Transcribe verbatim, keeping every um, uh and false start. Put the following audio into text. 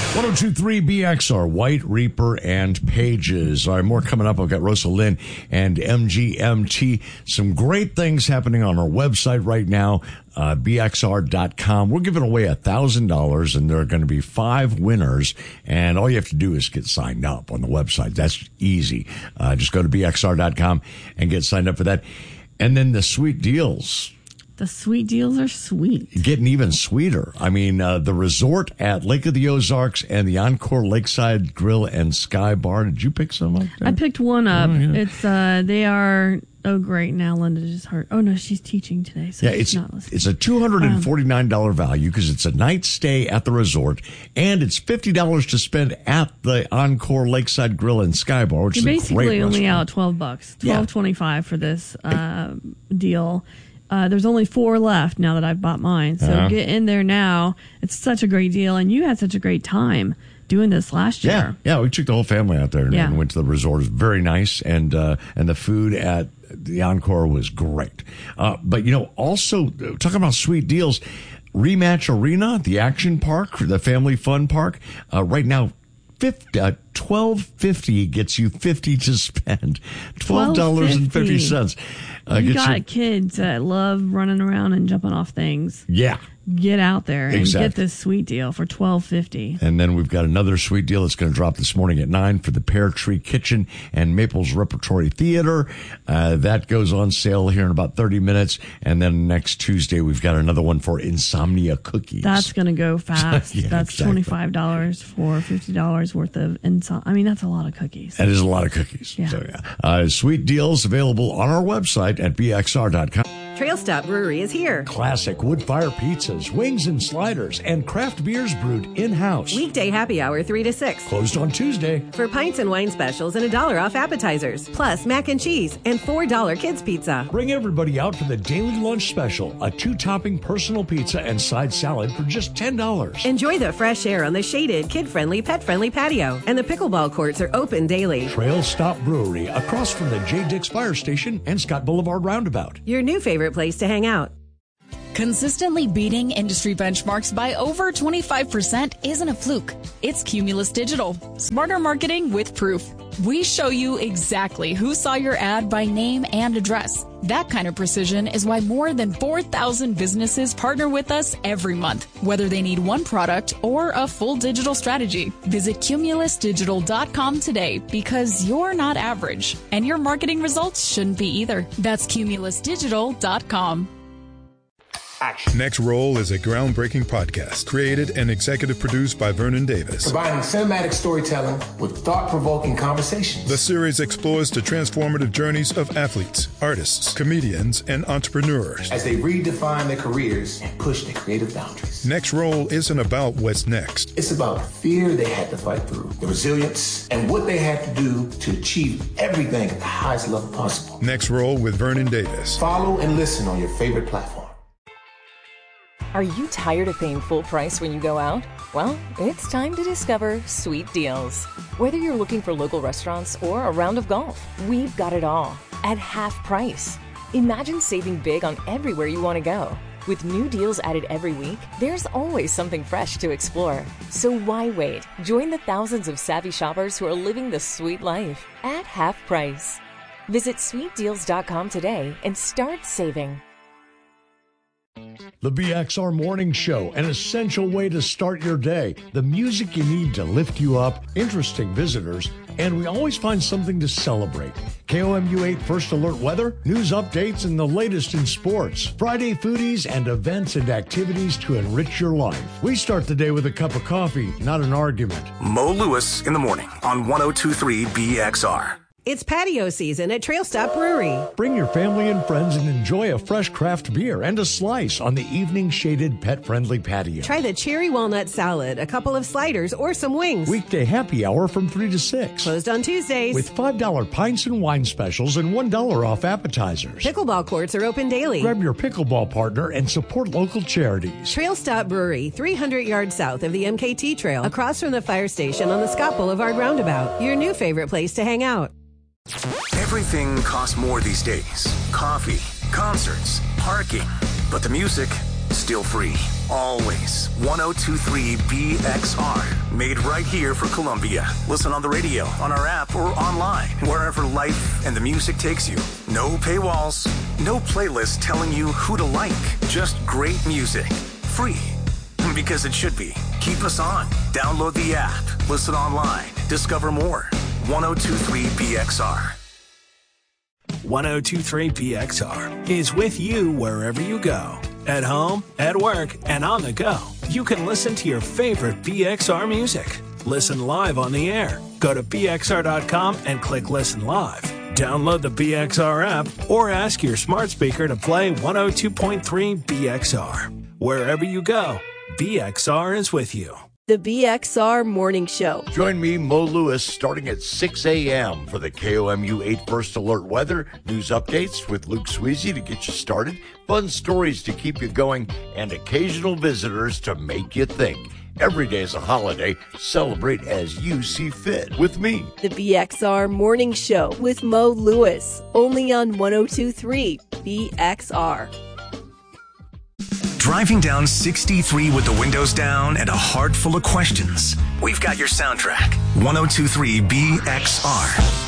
one oh two point three B X R, White Reaper and Pages. All right, more coming up. I've got Rosa Lynn and M G M T. Some great things happening on our website right now, uh, B X R dot com. We're giving away one thousand dollars, and there are going to be five winners, and all you have to do is get signed up on the website. That's easy. Uh, just go to B X R dot com and get signed up for that. And then the sweet deals. The sweet deals are sweet. Getting even sweeter. I mean, uh, the resort at Lake of the Ozarks and the Encore Lakeside Grill and Sky Bar. Did you pick some up there? I picked one up. Oh, yeah. It's, uh, they are, oh, great. Now Linda just heard. Oh, no, she's teaching today. So yeah, she's it's, not listening. it's a two hundred forty-nine dollars um, value because it's a night stay at the resort, and it's fifty dollars to spend at the Encore Lakeside Grill and Sky Bar, which You're is a great basically only restaurant. out twelve bucks, Yeah. twelve twenty-five for this uh, deal. Uh, there's only four left now that I've bought mine. So Uh-huh. get in there now. It's such a great deal. And you had such a great time doing this last Yeah, year. yeah, we took the whole family out there and, Yeah. and went to the resort. It was very nice, and uh, and the food at the Encore was great. Uh, but, you know, also, uh, talking about sweet deals, Rematch Arena, the action park, the family fun park, uh, right now, fifty, uh, twelve fifty gets you fifty to spend. twelve dollars and fifty cents. Uh, You gets got you, kids that love running around and jumping off things. yeah. Get out there and Exactly. get this sweet deal for twelve fifty. And then we've got another sweet deal that's going to drop this morning at nine for the Pear Tree Kitchen and Maples Repertory Theater. Uh, that goes on sale here in about thirty minutes. And then next Tuesday, we've got another one for Insomnia Cookies. That's going to go fast. Yeah, that's exactly. twenty-five dollars for fifty dollars worth of insom. I mean, that's a lot of cookies. That is a lot of cookies. Yeah. So, yeah. Uh, sweet deals available on our website at B X R dot com. Trail Stop Brewery is here. Classic wood fire pizzas, wings and sliders, and craft beers brewed in-house. Weekday happy hour three to six. Closed on Tuesday. For pints and wine specials and a dollar off appetizers. Plus mac and cheese and four dollar kids pizza. Bring everybody out for the daily lunch special, a two-topping personal pizza and side salad for just ten dollars. Enjoy the fresh air on the shaded, kid-friendly, pet-friendly patio. And the pickleball courts are open daily. Trail Stop Brewery, across from the J. Dix Fire Station and Scott Boulevard Roundabout. Your new favorite place to hang out. Consistently beating industry benchmarks by over twenty-five percent isn't a fluke. It's Cumulus Digital. Smarter marketing with proof. We show you exactly who saw your ad by name and address. That kind of precision is why more than four thousand businesses partner with us every month, whether they need one product or a full digital strategy. Visit Cumulus Digital dot com today because you're not average, and your marketing results shouldn't be either. That's Cumulus Digital dot com. Action. Next Roll is a groundbreaking podcast created and executive produced by Vernon Davis. Combining cinematic storytelling with thought-provoking conversations. The series explores the transformative journeys of athletes, artists, comedians, and entrepreneurs as they redefine their careers and push their creative boundaries. Next Roll isn't about what's next. It's about the fear they had to fight through, the resilience, and what they had to do to achieve everything at the highest level possible. Next Roll with Vernon Davis. Follow and listen on your favorite platform. Are you tired of paying full price when you go out? Well, it's time to discover Sweet Deals. Whether you're looking for local restaurants or a round of golf, we've got it all at half price. Imagine saving big on everywhere you want to go. With new deals added every week, there's always something fresh to explore. So why wait? Join the thousands of savvy shoppers who are living the sweet life at half price. Visit sweet deals dot com today and start saving. The B X R Morning Show, an essential way to start your day. The music you need to lift you up, interesting visitors, and we always find something to celebrate. K O M U eight First Alert weather, news updates, and the latest in sports. Friday foodies and events and activities to enrich your life. We start the day with a cup of coffee, not an argument. Mo Lewis in the morning on one oh two point three B X R. It's patio season at Trail Stop Brewery. Bring your family and friends and enjoy a fresh craft beer and a slice on the evening shaded pet-friendly patio. Try the cherry walnut salad, a couple of sliders, or some wings. Weekday happy hour from three to six. Closed on Tuesdays. With five dollar pints and wine specials and one dollar off appetizers. Pickleball courts are open daily. Grab your pickleball partner and support local charities. Trail Stop Brewery, three hundred yards south of the M K T Trail, across from the fire station on the Scott Boulevard Roundabout. Your new favorite place to hang out. Everything costs more these days. Coffee, concerts, parking. But the music still free. Always. one oh two point three B X R. Made right here for Columbia. Listen on the radio, on our app, or online. Wherever life and the music takes you. No paywalls. No playlist telling you who to like. Just great music. Free. Because it should be. Keep us on. Download the app. Listen online. Discover more. one oh two point three B X R. one oh two point three B X R is with you wherever you go. At home, at work, and on the go. You can listen to your favorite B X R music. Listen live on the air. Go to B X R dot com and click Listen Live. Download the B X R app or ask your smart speaker to play one oh two point three B X R. Wherever you go, B X R is with you. The B X R Morning Show. Join me, Mo Lewis, starting at six a.m. for the K O M U eight First Alert weather, news updates with Luke Sweezy to get you started, fun stories to keep you going, and occasional visitors to make you think. Every day is a holiday. Celebrate as you see fit with me. The B X R Morning Show with Mo Lewis. Only on one oh two point three B X R. Driving down sixty-three with the windows down and a heart full of questions? We've got your soundtrack. one oh two point three B X R.